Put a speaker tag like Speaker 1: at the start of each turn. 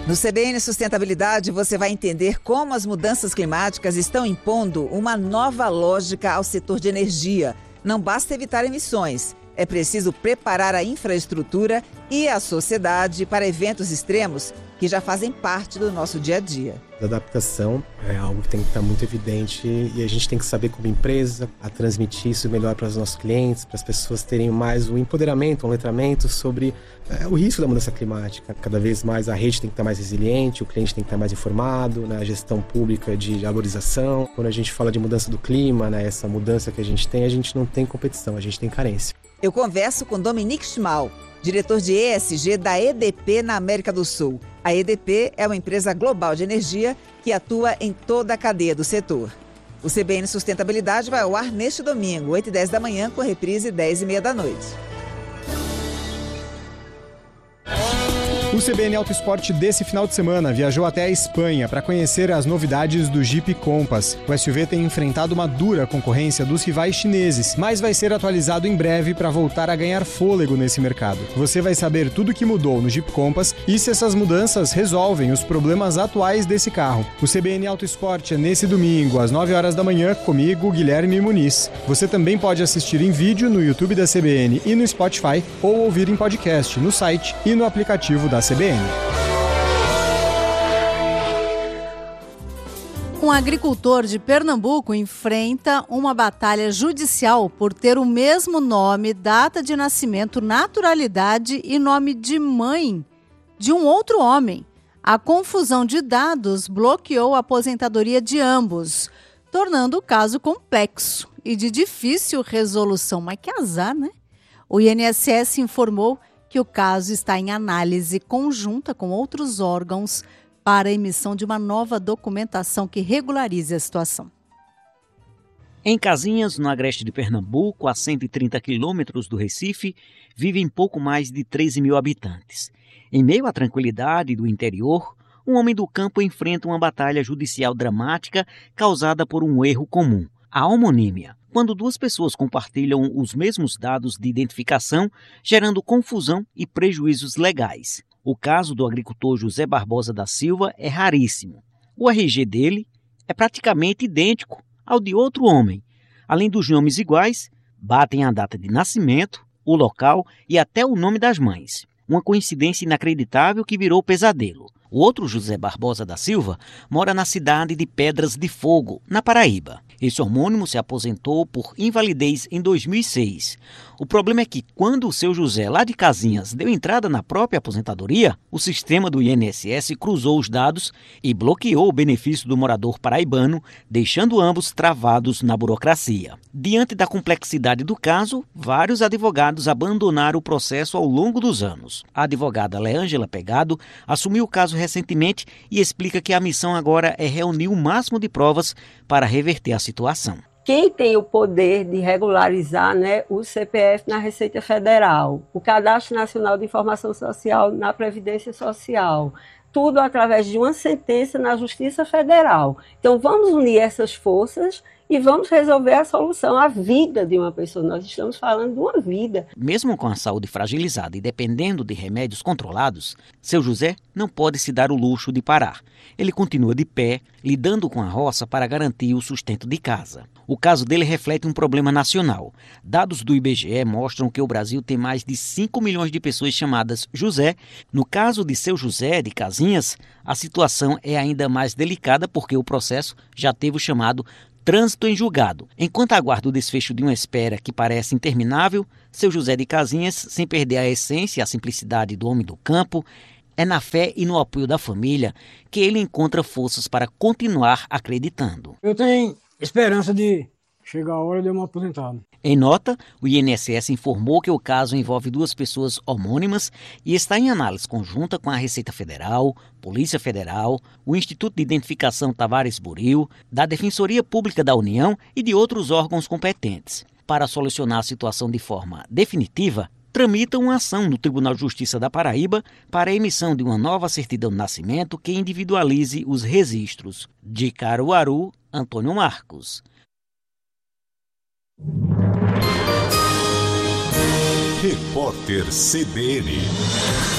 Speaker 1: No CBN Sustentabilidade, você vai entender como as mudanças climáticas estão impondo uma nova lógica ao setor de energia. Não basta evitar emissões, é preciso preparar a infraestrutura e a sociedade para eventos extremos que já fazem parte do nosso dia a dia.
Speaker 2: A adaptação é algo que tem que estar muito evidente e a gente tem que saber como empresa a transmitir isso melhor para os nossos clientes, para as pessoas terem mais um empoderamento, um letramento sobre o risco da mudança climática. Cada vez mais a rede tem que estar mais resiliente, o cliente tem que estar mais informado, né? A gestão pública de valorização. Quando a gente fala de mudança do clima, né? Essa mudança que a gente não tem competição, a gente tem carência.
Speaker 1: Eu converso com Dominique Schmal, diretor de ESG da EDP na América do Sul. A EDP é uma empresa global de energia que atua em toda a cadeia do setor. O CBN Sustentabilidade vai ao ar neste domingo, 8h10 da manhã, com reprise 10h30 da noite.
Speaker 3: O CBN Auto Esporte desse final de semana viajou até a Espanha para conhecer as novidades do Jeep Compass. O SUV tem enfrentado uma dura concorrência dos rivais chineses, mas vai ser atualizado em breve para voltar a ganhar fôlego nesse mercado. Você vai saber tudo o que mudou no Jeep Compass e se essas mudanças resolvem os problemas atuais desse carro. O CBN Auto Esporte é nesse domingo, às 9h da manhã, comigo, Guilherme Muniz. Você também pode assistir em vídeo no YouTube da CBN e no Spotify ou ouvir em podcast no site e no aplicativo da CBN.
Speaker 4: Um agricultor de Pernambuco enfrenta uma batalha judicial por ter o mesmo nome, data de nascimento, naturalidade e nome de mãe de um outro homem. A confusão de dados bloqueou a aposentadoria de ambos, tornando o caso complexo e de difícil resolução. Mas que azar, né? O INSS informou que o caso está em análise conjunta com outros órgãos para a emissão de uma nova documentação que regularize a situação.
Speaker 5: Em Casinhas, no agreste de Pernambuco, a 130 quilômetros do Recife, vivem pouco mais de 13 mil habitantes. Em meio à tranquilidade do interior, um homem do campo enfrenta uma batalha judicial dramática causada por um erro comum, a homonímia, quando duas pessoas compartilham os mesmos dados de identificação, gerando confusão e prejuízos legais. O caso do agricultor José Barbosa da Silva é raríssimo. O RG dele é praticamente idêntico ao de outro homem. Além dos nomes iguais, batem a data de nascimento, o local e até o nome das mães. Uma coincidência inacreditável que virou pesadelo. O outro José Barbosa da Silva mora na cidade de Pedras de Fogo, na Paraíba. Esse homônimo se aposentou por invalidez em 2006. O problema é que, quando o seu José, lá de Casinhas, deu entrada na própria aposentadoria, o sistema do INSS cruzou os dados e bloqueou o benefício do morador paraibano, deixando ambos travados na burocracia. Diante da complexidade do caso, vários advogados abandonaram o processo ao longo dos anos. A advogada Leângela Pegado assumiu o caso recentemente e explica que a missão agora é reunir o máximo de provas para reverter a situação.
Speaker 6: Quem tem o poder de regularizar, né, o CPF na Receita Federal, o Cadastro Nacional de Informação Social na Previdência Social, tudo através de uma sentença na Justiça Federal. Então vamos unir essas forças e vamos resolver a solução, a vida de uma pessoa. Nós estamos falando de uma vida.
Speaker 5: Mesmo com a saúde fragilizada e dependendo de remédios controlados, seu José não pode se dar o luxo de parar. Ele continua de pé, lidando com a roça para garantir o sustento de casa. O caso dele reflete um problema nacional. Dados do IBGE mostram que o Brasil tem mais de 5 milhões de pessoas chamadas José. No caso de seu José, de Casinhas, a situação é ainda mais delicada porque o processo já teve o chamado trânsito em julgado. Enquanto aguarda o desfecho de uma espera que parece interminável, seu José de Casinhas, sem perder a essência e a simplicidade do homem do campo, é na fé e no apoio da família que ele encontra forças para continuar acreditando.
Speaker 7: Eu tenho esperança de chegar a hora de eu me aposentar.
Speaker 5: Em nota, o INSS informou que o caso envolve duas pessoas homônimas e está em análise conjunta com a Receita Federal, Polícia Federal, o Instituto de Identificação Tavares Buril, da Defensoria Pública da União e de outros órgãos competentes. Para solucionar a situação de forma definitiva, tramita uma ação no Tribunal de Justiça da Paraíba para a emissão de uma nova certidão de nascimento que individualize os registros. De Caruaru, Antônio Marcos.
Speaker 8: Repórter CBN.